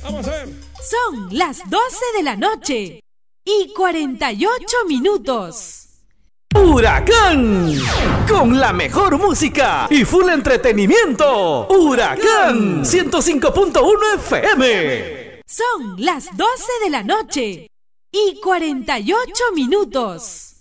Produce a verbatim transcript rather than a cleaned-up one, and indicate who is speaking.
Speaker 1: Vamos a ver.
Speaker 2: Son las doce de la noche y cuarenta y ocho minutos.
Speaker 3: Huracán, con la mejor música y full entretenimiento. Huracán ciento cinco punto uno F M.
Speaker 2: Son las doce de la noche y cuarenta y ocho minutos.